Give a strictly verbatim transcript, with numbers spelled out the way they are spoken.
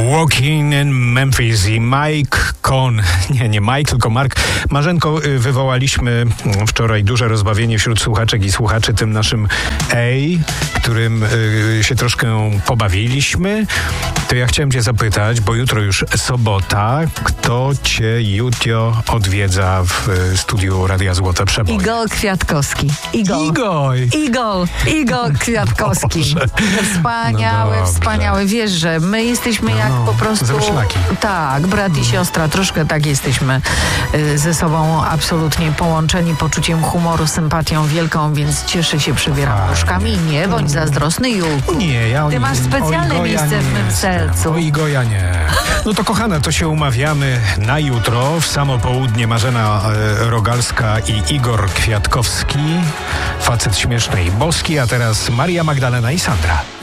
Walking in Memphis i Mike Cohn. Nie, nie Mike, tylko Mark. Marzenko, wywołaliśmy wczoraj duże rozbawienie wśród słuchaczek i słuchaczy tym naszym Ej, którym się troszkę pobawiliśmy. To ja chciałem cię zapytać, bo jutro już sobota, kto cię jutro odwiedza w studiu Radia Złote Przeboje? Igor Kwiatkowski. Igor. Igor. Igor. Igor Kwiatkowski. Wspaniały, no wspaniały. Wiesz, że my jesteśmy jak no, po prostu... zamyślaki. Tak, brat i siostra. Troszkę tak jesteśmy y, ze sobą absolutnie połączeni poczuciem humoru, sympatią wielką, więc cieszę się, przybieram nóżkami. Nie bądź zazdrosny, Julku. Nie, ja Ty masz specjalne miejsce w mym sercu. O Igoja nie. No to kochana, to się umawiamy na jutro w samo południe. Marzena e, Rogalska i Igor Kwiatkowski. Facet śmieszny i boski, a teraz Maria Magdalena i Sandra.